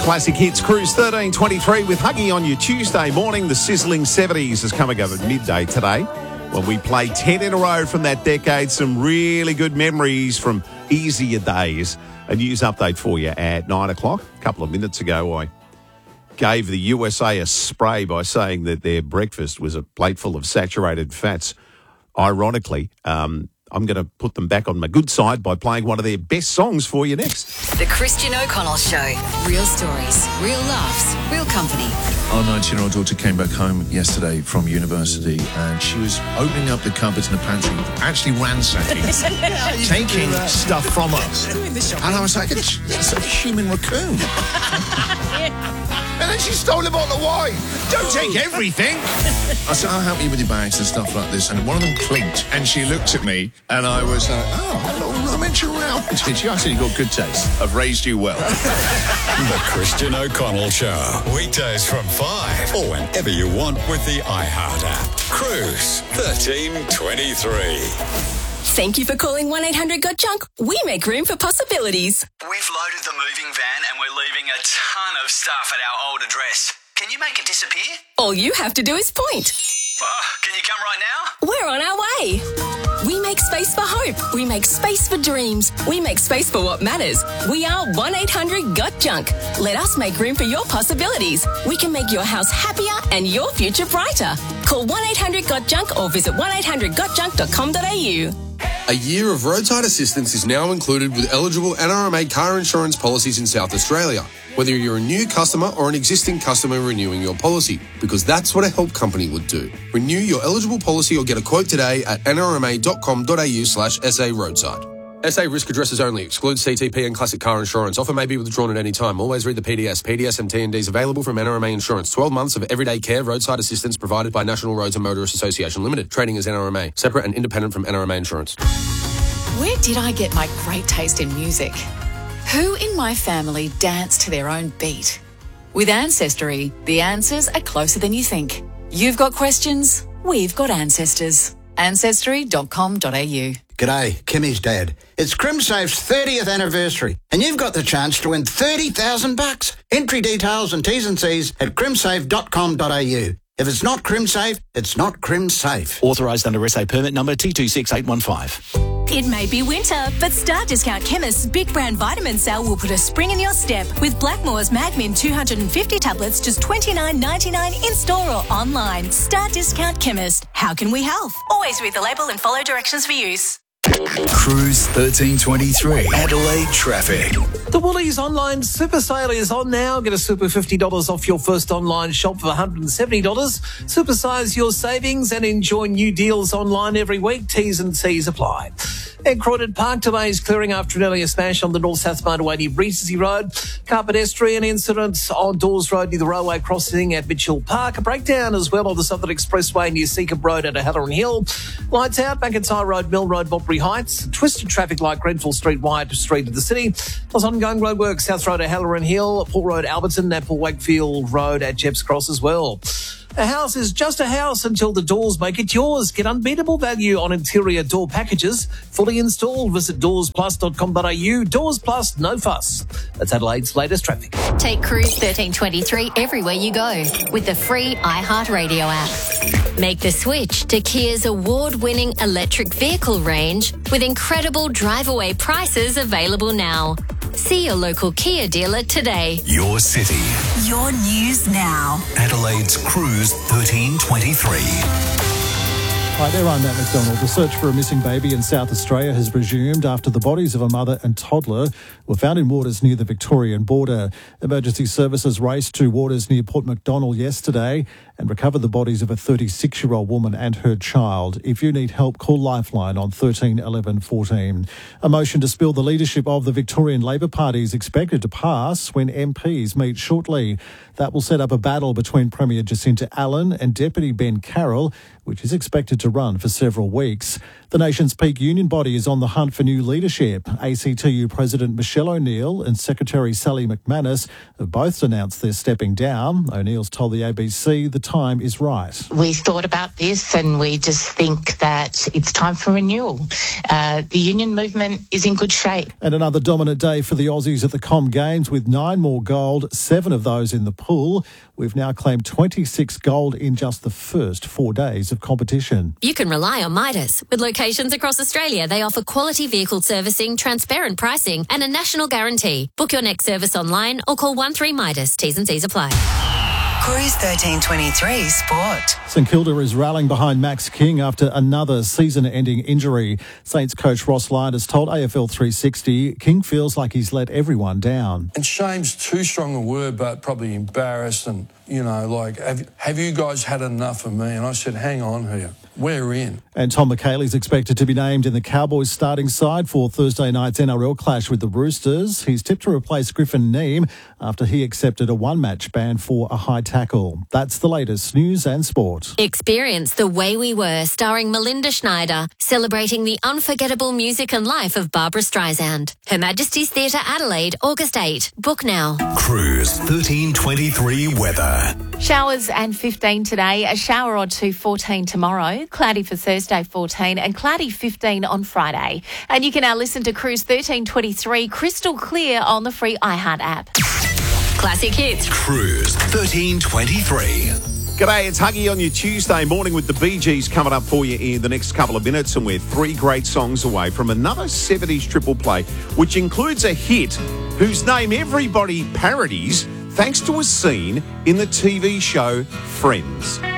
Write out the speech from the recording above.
Classic Hits Cruise 1323 with Huggy on your Tuesday morning. The sizzling 70s is coming up at midday today when we play 10 in a row from that decade. Some really good memories from easier days. A news update for you at 9 o'clock. A couple of minutes ago, I gave the USA a spray by saying that their breakfast was a plate full of saturated fats. Ironically, I'm going to put them back on my good side by playing one of their best songs for you next. The Christian O'Connell Show. Real stories, real laughs, real company. Our 19-year-old daughter came back home yesterday from university and she was opening up the cupboards in the pantry, actually ransacking, taking stuff from us. And I was like, it's a human raccoon. And then she stole a bottle of wine. Don't take everything. I said, I'll help you with your bags and stuff like this. And one of them clinked. And she looked at me and I was like, hello, I'm into around. She actually got good taste. I've raised you well. The Christian O'Connell Show. Weekdays from 5 or whenever you want with the iHeart app. Cruise 1323. Thank you for calling 1-800-GOT-JUNK. We make room for possibilities. We've loaded the moving van and we're leaving a ton of stuff at our old address. Can you make it disappear? All you have to do is point. Can you come right now? We're on our way. We make space for hope. We make space for dreams. We make space for what matters. We are 1-800-GOT-JUNK. Let us make room for your possibilities. We can make your house happier and your future brighter. Call 1-800-GOT-JUNK or visit 1-800-GOT-JUNK.com.au. A year of roadside assistance is now included with eligible NRMA car insurance policies in South Australia, whether you're a new customer or an existing customer renewing your policy, because that's what a help company would do. Renew your eligible policy or get a quote today at nrma.com.au/SA roadside. SA risk addresses only. Excludes CTP and classic car insurance. Offer may be withdrawn at any time. Always read the PDS. PDS and T&Ds available from NRMA Insurance. 12 months of everyday care roadside assistance provided by National Roads and Motorist Association Limited. Trading as NRMA. Separate and independent from NRMA Insurance. Where did I get my great taste in music? Who in my family dance to their own beat? With Ancestry, the answers are closer than you think. You've got questions, we've got ancestors. Ancestry.com.au. G'day, Kimmy's dad. It's CrimSafe's 30th anniversary, and you've got the chance to win $30,000. Entry details and T's and C's at crimsafe.com.au. If it's not CrimSafe, it's not CrimSafe. Authorised under SA permit number T26815. It may be winter, but Star Discount Chemist's big brand vitamin sale will put a spring in your step with Blackmore's Magmin 250 tablets just $29.99 in store or online. Star Discount Chemist. How can we help? Always read the label and follow directions for use. Cruise 1323. Adelaide traffic. The Woolies online super sale is on now. Get a super $50 off your first online shop for $170. Supersize your savings and enjoy new deals online every week. T's and C's apply. At Croydon Park, delays clearing after an earlier smash on the north-south motorway near Regency Road. Car pedestrian incidents on Dawes Road near the railway crossing at Mitchell Park. A breakdown as well on the Southern Expressway near Seacombe Road at Halloran Hill. Lights out, McIntyre Road, Mill Road, Mulberry Heights. Twisted traffic like Grenfell Street, Wyatt Street of the city. Plus ongoing roadwork, South Road at Halloran Hill, Port Road, Alberton, and Port Wakefield Road at Jepps Cross as well. A house is just a house until the doors make it yours. Get unbeatable value on interior door packages. Fully installed. Visit doorsplus.com.au. Doors Plus, no fuss. That's Adelaide's latest traffic. Take Cruise 1323 everywhere you go with the free iHeartRadio app. Make the switch to Kia's award-winning electric vehicle range with incredible drive-away prices available now. See your local Kia dealer today. Your city. Your news now. Adelaide's Cruise 1323. Hi there, I'm Matt McDonald. The search for a missing baby in South Australia has resumed after the bodies of a mother and toddler were found in waters near the Victorian border. Emergency services raced to waters near Port Macdonald yesterday and recovered the bodies of a 36-year-old woman and her child. If you need help, call Lifeline on 13 11 14. A motion to spill the leadership of the Victorian Labor Party is expected to pass when MPs meet shortly. That will set up a battle between Premier Jacinta Allen and Deputy Ben Carroll, which is expected to run for several weeks. The nation's peak union body is on the hunt for new leadership. ACTU President Michelle O'Neill and Secretary Sally McManus have both announced they're stepping down. O'Neill's told the ABC the time is right. We thought about this and we just think that it's time for renewal. The union movement is in good shape. And another dominant day for the Aussies at the Com Games with 9 more gold, 7 of those in the pool. We've now claimed 26 gold in just the first 4 days of competition. You can rely on Midas. With locations across Australia, they offer quality vehicle servicing, transparent pricing and a national guarantee. Book your next service online or call 13 Midas. T's and C's apply. Cruise 1323 Sport. St Kilda is rallying behind Max King after another season-ending injury. Saints coach Ross Lyon has told AFL 360 King feels like he's let everyone down. And shame's too strong a word, but probably embarrassed and, have you guys had enough of me? And I said, hang on here. We're in. And Tom McHaley's expected to be named in the Cowboys starting side for Thursday night's NRL clash with the Roosters. He's tipped to replace Griffin Neame after he accepted a one-match ban for a high tackle. That's the latest news and sport. Experience The Way We Were, starring Melinda Schneider, celebrating the unforgettable music and life of Barbara Streisand. Her Majesty's Theatre Adelaide, August 8. Book now. Cruise 1323 weather. Showers and 15 today, a shower or two 14 tomorrow, cloudy for Thursday 14 and cloudy 15 on Friday. And you can now listen to Cruise 1323 crystal clear on the free iHeart app. Classic hits. Cruise 1323. G'day, it's Huggy on your Tuesday morning with the Bee Gees coming up for you in the next couple of minutes, and we're 3 great songs away from another 70s triple play, which includes a hit whose name everybody parodies thanks to a scene in the TV show Friends.